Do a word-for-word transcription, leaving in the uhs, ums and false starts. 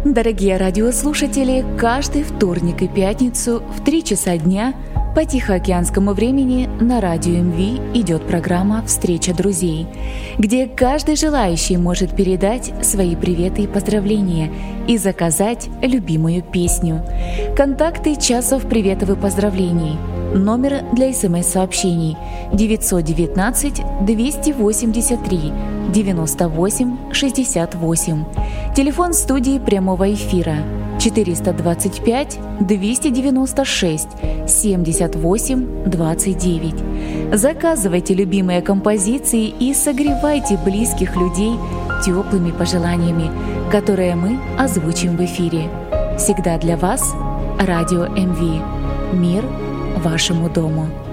Дорогие радиослушатели, каждый вторник и пятницу в три часа дня по Тихоокеанскому времени на радио эм ви идет программа «Встреча друзей», где каждый желающий может передать свои приветы и поздравления и заказать любимую песню. Контакты часов приветов и поздравлений. Номер для смс-сообщений девятьсот девятнадцать двести восемьдесят три девяносто восемь шестьдесят восемь. Телефон студии прямого эфира четыреста двадцать пять двести девяносто шесть семьдесят восемь двадцать девять. Заказывайте любимые композиции и согревайте близких людей теплыми пожеланиями, которые мы озвучим в эфире. Всегда для вас радио эм ви. Мир вашему дому.